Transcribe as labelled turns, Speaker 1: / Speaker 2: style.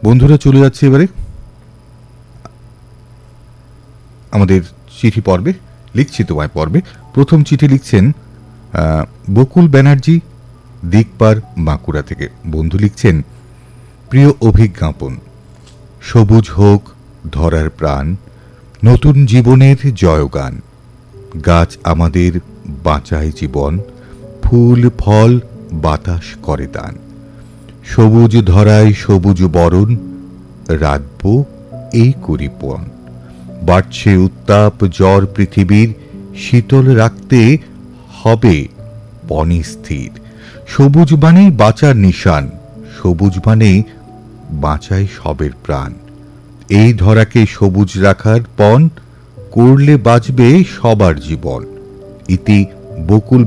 Speaker 1: বন্ধুরা, চলে যাচ্ছে এবারে আমাদের চিঠি পর্বে, লিখছি তোমায় পর্বে। প্রথম চিঠি লিখছেন বকুল ব্যানার্জি, দিকপার, বাঁকুড়া থেকে। বন্ধু লিখছেন, প্রিয় অভিজ্ঞাপন, সবুজ হোক ধরার প্রাণ, নতুন জীবনের জয়গান। গাছ আমাদের বাঁচায় জীবন, ফুল ফল বাতাস করে দান। সবুজ ধরায় সবুজ বরণ, রাখব এই করিপন। বাড়ছে উত্তাপ জ্বর পৃথিবীর, শীতল রাখতে হবে বনে স্থির। সবুজ মানেই বাঁচার নিশান, সবুজ মানেই বাঁচায় সবের প্রাণ। এই ধরাকে সবুজ রাখার পণ, করলে বাঁচবে সবার জীবন। ইতি বকুল